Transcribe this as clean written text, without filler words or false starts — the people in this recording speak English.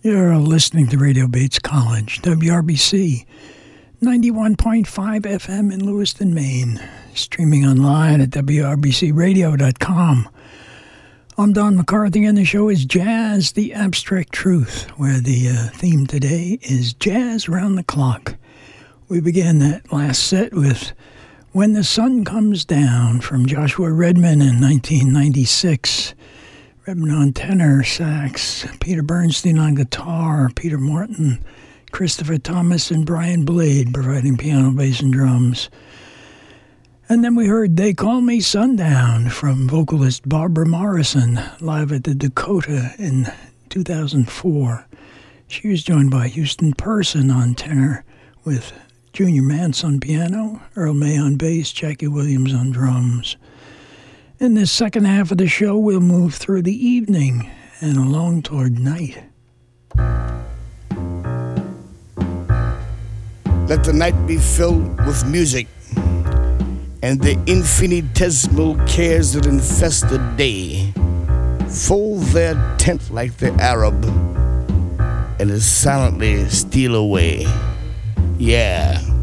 You're listening to Radio Bates College, WRBC, 91.5 FM in Lewiston, Maine. Streaming online at WRBCradio.com. I'm Don McCarthy, and the show is Jazz, the Abstract Truth, where the theme today is Jazz Round the Clock. We began that last set with When the Sun Comes Down from Joshua Redman in 1996. Redman on tenor, sax, Peter Bernstein on guitar, Peter Martin, Christopher Thomas, and Brian Blade providing piano, bass, and drums. And then we heard They Call Me Sundown from vocalist Barbara Morrison, live at the Dakota in 2004. She was joined by Houston Person on tenor with Junior Mance on piano, Earl May on bass, Jackie Williams on drums. In this second half of the show, we'll move through the evening and along toward night. Let the night be filled with music and the infinitesimal cares that infest the day fold their tent like the Arab and as silently steal away. Yeah.